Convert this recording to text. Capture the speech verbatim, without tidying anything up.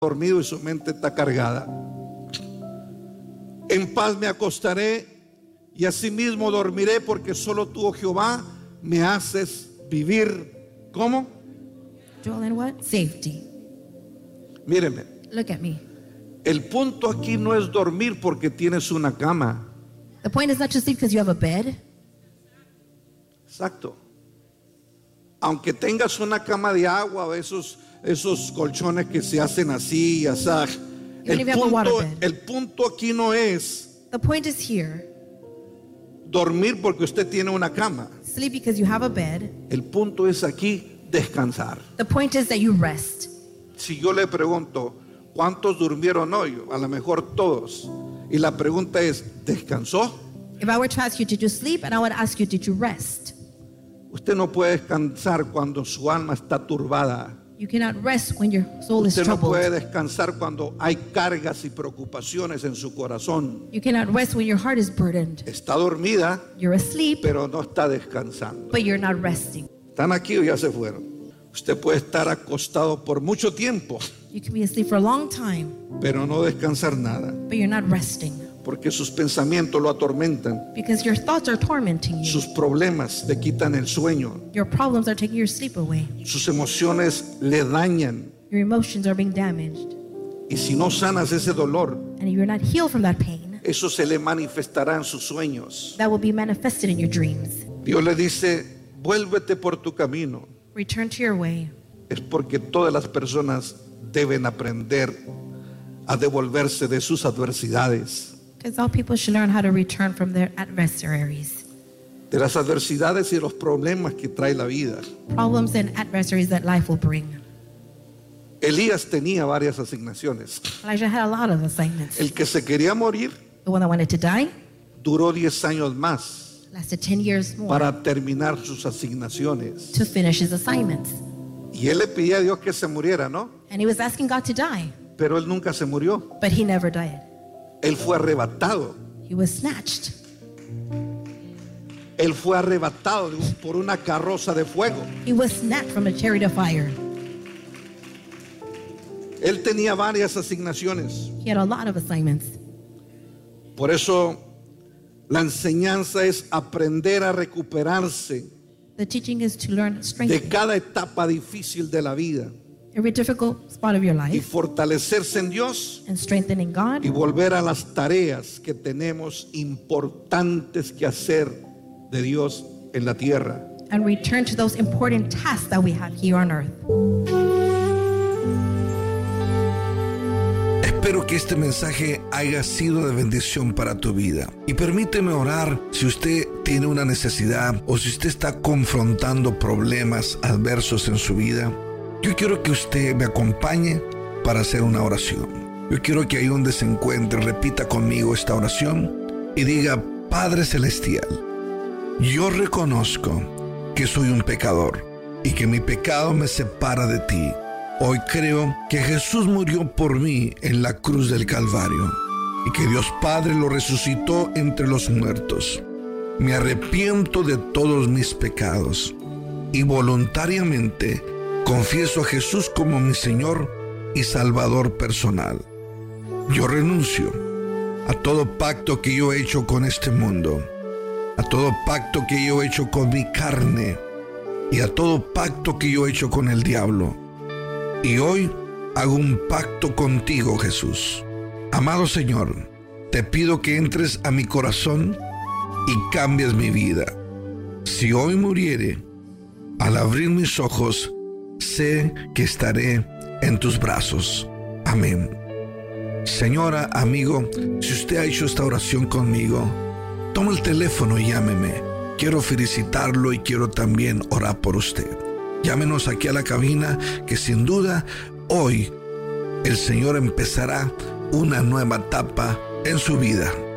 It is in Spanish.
dormido y su mente está cargada. En paz me acostaré y asimismo dormiré, porque solo tú, oh Jehová, me haces vivir. ¿Cómo? Dwell in what? Safety. Míreme, Look at me. el punto aquí no es dormir porque tienes una cama. The point is not to sleep because you have a bed. Exacto. Aunque tengas una cama de agua o esos, esos colchones que se hacen así y así, Even el if you have a punto, waterbed. el punto aquí no es The point is here. dormir porque usted tiene una cama. Sleep because you have a bed. El punto es aquí descansar. The point is that you rest. Si yo le pregunto, ¿cuántos durmieron hoy? A lo mejor todos. Y la pregunta es, ¿descansó? If I were to ask you, did you sleep? And I would ask you, did you rest? Usted no puede descansar cuando su alma está turbada. You cannot rest when your soul is Usted no puede troubled. descansar cuando hay cargas y preocupaciones en su corazón. You cannot rest when your heart is burdened. Está dormida, You're asleep, pero no está descansando. but you're not resting. ¿Están aquí o ya se fueron? Usted puede estar acostado por mucho tiempo, You can be asleep for a long time, pero no descansar nada, but you're not resting porque sus pensamientos lo atormentan. because your thoughts are tormenting you. Sus problemas le quitan el sueño. Your problems are taking your sleep away. Sus emociones le dañan. Your emotions are being damaged. Y si no sanas ese dolor, And if you're not healed from that pain, eso se le manifestará en sus sueños. that will be manifested in your dreams. Dios le dice, vuélvete por tu camino. Return to your way. Es porque todas las personas deben aprender a devolverse de sus adversidades. Because all people should learn how to return from their adversaries. De las adversidades y los problemas que trae la vida. Problems and adversaries that life will bring. Elías tenía varias asignaciones. Elijah had a lot of assignments. El que se quería morir The one that wanted to die duró diez años más lasted ten years more para terminar sus asignaciones. to finish his assignments. Y él le pedía a Dios que se muriera, ¿no? And he was asking God to die, Pero él nunca se murió. but he never died. Él fue arrebatado. He was snatched. Él fue arrebatado de un- por una carroza de fuego. He was snatched from a chariot of fire. Él tenía varias asignaciones. He had a lot of assignments. Por eso la enseñanza es aprender a recuperarse The teaching is to learn de strength cada etapa difícil de la vida every difficult spot of your y life fortalecerse en Dios and strengthening God y volver a las tareas que tenemos importantes que hacer de Dios en la tierra. and return to those important tasks that we have here on earth. Espero que este mensaje haya sido de bendición para tu vida. Y permíteme orar si usted tiene una necesidad o si usted está confrontando problemas adversos en su vida. Yo quiero que usted me acompañe para hacer una oración. Yo quiero que ahí donde se encuentre repita conmigo esta oración y diga: Padre Celestial, yo reconozco que soy un pecador y que mi pecado me separa de ti. Hoy creo que Jesús murió por mí en la cruz del Calvario y que Dios Padre lo resucitó entre los muertos. Me arrepiento de todos mis pecados y voluntariamente confieso a Jesús como mi Señor y Salvador personal. Yo renuncio a todo pacto que yo he hecho con este mundo, a todo pacto que yo he hecho con mi carne y a todo pacto que yo he hecho con el diablo. Y hoy hago un pacto contigo, Jesús. Amado Señor, te pido que entres a mi corazón y cambies mi vida. Si hoy muriere, al abrir mis ojos, sé que estaré en tus brazos. Amén. Señora, amigo, si usted ha hecho esta oración conmigo, toma el teléfono y llámeme. Quiero felicitarlo y quiero también orar por usted. Llámenos aquí a la cabina, que sin duda hoy el Señor empezará una nueva etapa en su vida.